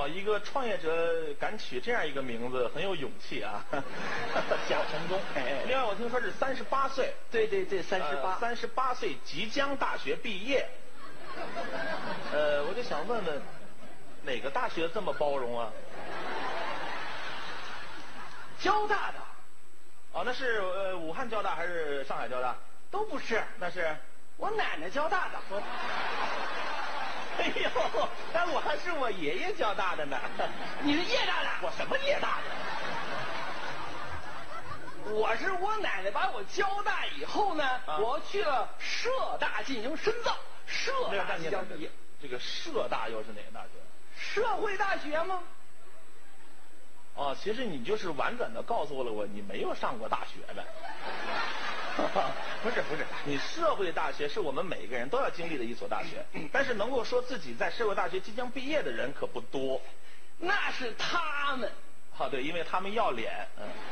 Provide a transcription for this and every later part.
哦，一个创业者敢取这样一个名字，很有勇气啊。贾成功。另外我听说是38岁。 对，38 岁即将大学毕业。我就想问问，哪个大学这么包容啊？ 交大的。 哦，那是武汉交大还是上海交大？ 都不是， 那是我奶奶交大的。 哎呦，但我还是我爷爷交大的呢。 你是叶大的？ 我什么叶大的？我是我奶奶把我交大以后呢，我去了社大进行深造。社大即将毕业。 这个社大又是哪个大学？ 社会大学吗？ 哦，其实你就是婉转的告诉了我，你没有上过大学呗。不是，你社会大学是我们每个人都要经历的一所大学，但是能够说自己在社会大学即将毕业的人可不多。 那是他们。 对，因为他们要脸。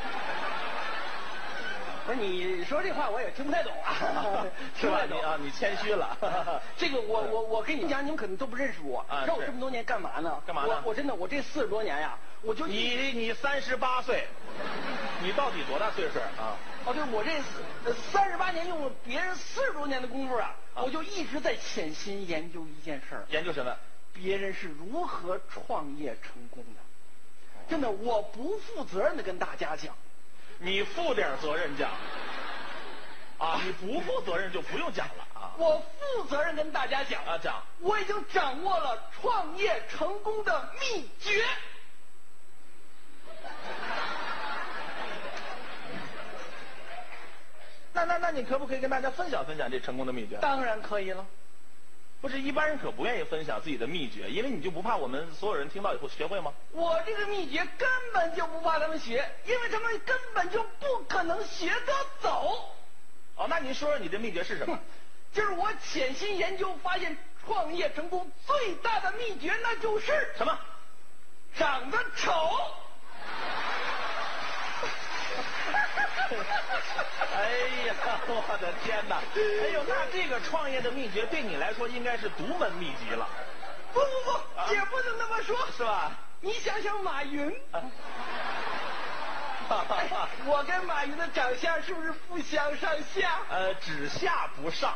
不是，你说这话我也听不太懂啊。 是吧？你谦虚了。 这个我跟你讲，你们可能都不认识我。知道我这么多年干嘛呢？ 干嘛呢？ 我真的，我这40多年呀，我就你38岁，你到底多大岁数啊？ 对，我这38年用了别人40多年的功夫啊，我就一直在潜心研究一件事儿。 研究什么？ 别人是如何创业成功的。真的，我不负责任的跟大家讲。 你负点责任讲。你不负责任就不用讲了啊。 我负责任跟大家讲讲。 我已经掌握了创业成功的秘诀。 那你可不可以跟大家分享分享这成功的秘诀？ 当然可以了。 不是，一般人可不愿意分享自己的秘诀，因为你就不怕我们所有人听到以后学会吗？ 我这个秘诀根本就不怕他们学，因为他们根本就不可能学得走。 那您说说你的秘诀是什么？ 就是我潜心研究发现，创业成功最大的秘诀那就是什么？ 长得丑。 哎呀，我的天哪！哎呦，那这个创业的秘诀对你来说应该是独门秘籍了。 不，也不能那么说， 是吧？ 你想想马云。我跟马云的长相是不是不相上下？ 只下不上。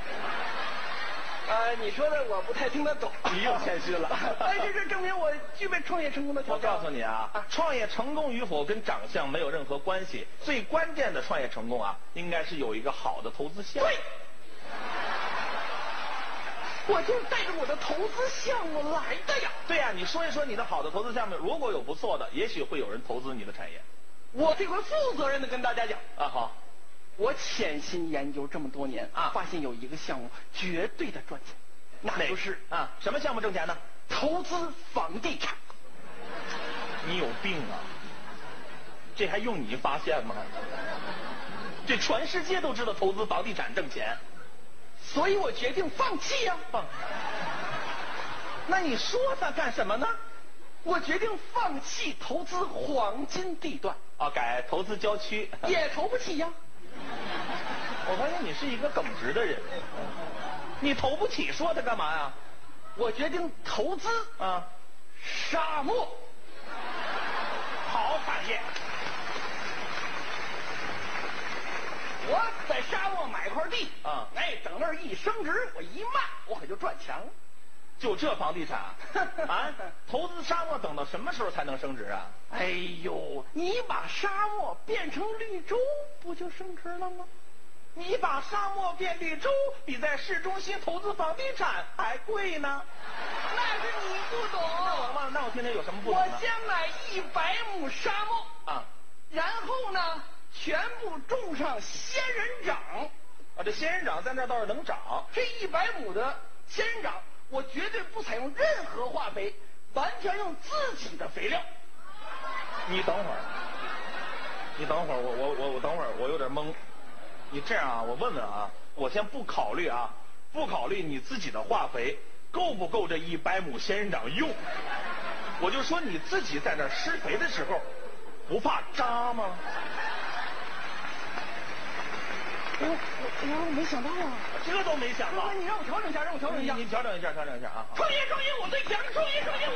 你说的我不太听得懂。 你又谦虚了。 但是这证明我具备创业成功的条件。 我告诉你创业成功与否跟长相没有任何关系，最关键的创业成功应该是有一个好的投资项目。 对。我就是带着我的投资项目来的呀。 对呀，你说一说你的好的投资项目，如果有不错的，也许会有人投资你的产业。 我这回负责任的跟大家讲。 好。 我潜心研究这么多年发现有一个项目绝对的赚钱，那就是什么项目挣钱呢？ 投资房地产。 你有病啊！这还用你发现吗？这全世界都知道投资房地产挣钱， 所以我决定放弃呀。 那你说它干什么呢？ 我决定放弃投资黄金地段。 改投资郊区。 也投不起呀。 我发现你是一个耿直的人，你投不起说它干嘛呀？ 我决定投资沙漠。 好产业。 我在沙漠买块地等那儿一升值，我一卖我可就赚钱了。 就这房地产投资沙漠等到什么时候才能升值啊？ 哎呦，你把沙漠变成绿洲不就升值了吗？ 你把沙漠变绿洲比在市中心投资房地产还贵呢。 那是你不懂。 那我听听有什么不懂呢？ 我先买100亩沙漠然后呢全部种上仙人掌。 这仙人掌在那倒是能长。 这100亩的仙人掌我绝对不采用任何化肥，完全用自己的肥料。 你等会儿，我等会儿，我有点懵。你这样我问问我先不考虑你自己的化肥够不够这100亩仙人掌用，我就说你自己在这施肥的时候不怕渣吗？ 我没想到这都没想到。 你让我调整一下， 你调整一下创业，我最强！创业！